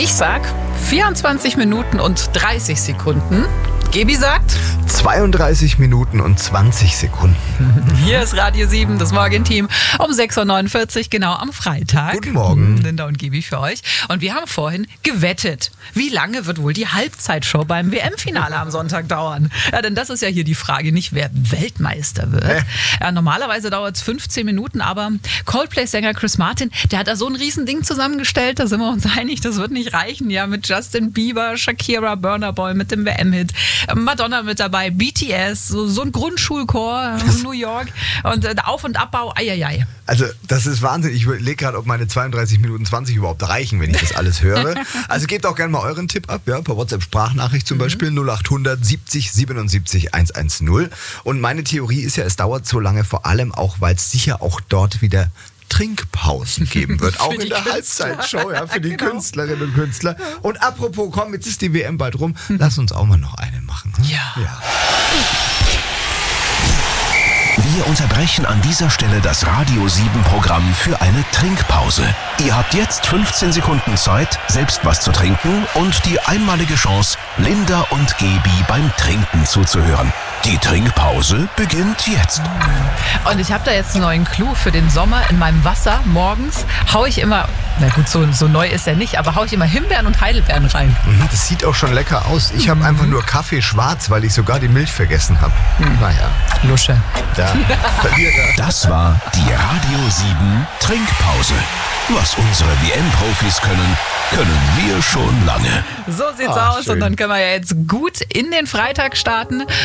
Ich sag 24 Minuten und 30 Sekunden. Gebi sagt 32 Minuten und 20 Sekunden. Hier ist Radio 7, das Morgenteam, um 6.49 Uhr, genau am Freitag. Guten Morgen. Linda und Gebi für euch. Und wir haben vorhin gewettet. Wie lange wird wohl die Halbzeitshow beim WM-Finale am Sonntag dauern? Ja, denn das ist ja hier die Frage, nicht wer Weltmeister wird. Ja, normalerweise dauert es 15 Minuten, aber Coldplay-Sänger Chris Martin, der hat da so ein Riesending zusammengestellt, da sind wir uns einig, das wird nicht reichen. Ja, mit Justin Bieber, Shakira, Burna Boy, mit dem WM-Hit, Madonna mit dabei, BTS, so ein Grundschulchor in New York und Auf- und Abbau, eieiei. Also das ist Wahnsinn. Ich überlege gerade, ob meine 32 Minuten 20 überhaupt reichen, wenn ich das alles höre. Also gebt auch gerne mal euren Tipp ab, ja, per WhatsApp-Sprachnachricht zum Beispiel 0800 70 77 110. Und meine Theorie ist ja, es dauert so lange, vor allem auch, weil es sicher auch dort wieder Trinkpausen geben wird, auch in der Halbzeitshow, ja, für die Künstlerinnen und Künstler. Und apropos, komm, jetzt ist die WM bald rum, lass uns auch mal noch eine machen. Hm? Ja. Wir unterbrechen an dieser Stelle das Radio 7 Programm für eine Trinkpause. Ihr habt jetzt 15 Sekunden Zeit, selbst was zu trinken und die einmalige Chance, Linda und Gebi beim Trinken zuzuhören. Die Trinkpause beginnt jetzt. Und ich habe da jetzt einen neuen Clou für den Sommer. In meinem Wasser morgens haue ich immer, na gut, so neu ist er nicht, aber haue ich immer Himbeeren und Heidelbeeren rein. Das sieht auch schon lecker aus. Ich habe einfach nur Kaffee schwarz, weil ich sogar die Milch vergessen habe. Naja. Lusche. Da. Verlierer. Das war die Radio 7 Trinkpause. Was unsere WM-Profis können, können wir schon lange. So sieht's Ach, aus. schön. Und dann können wir ja jetzt gut in den Freitag starten.